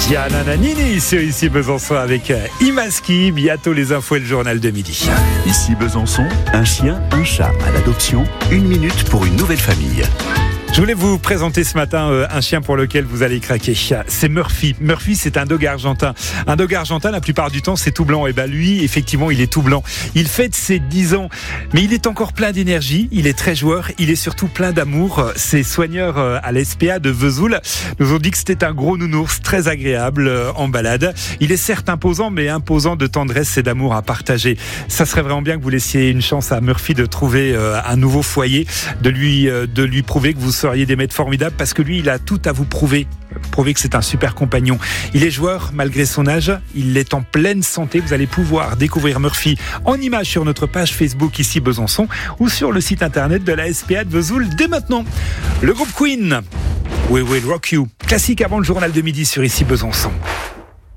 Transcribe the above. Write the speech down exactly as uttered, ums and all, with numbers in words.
Gianna Nannini sur Ici Besançon avec Imaski. Bientôt les infos et le journal de midi. Ici Besançon, un chien, un chat à l'adoption. Une minute pour une nouvelle famille. Je voulais vous présenter ce matin euh, un chien pour lequel vous allez craquer. C'est Murphy. Murphy, c'est un dog argentin. Un dog argentin, la plupart du temps, c'est tout blanc. Et ben lui, effectivement, il est tout blanc. Il fête ses dix ans, mais il est encore plein d'énergie. Il est très joueur. Il est surtout plein d'amour. Ses soigneurs euh, à l'S P A de Vesoul nous ont dit que c'était un gros nounours très agréable euh, en balade. Il est certes imposant, mais imposant de tendresse et d'amour à partager. Ça serait vraiment bien que vous laissiez une chance à Murphy de trouver euh, un nouveau foyer, de lui, euh, de lui prouver que vous seriez des maîtres formidables, parce que lui, il a tout à vous prouver. Prouver que c'est un super compagnon. Il est joueur malgré son âge. Il est en pleine santé. Vous allez pouvoir découvrir Murphy en images sur notre page Facebook Ici Besançon ou sur le site internet de la S P A de Vesoul dès maintenant. Le groupe Queen, We Will Rock You. Classique avant le journal de midi sur Ici Besançon.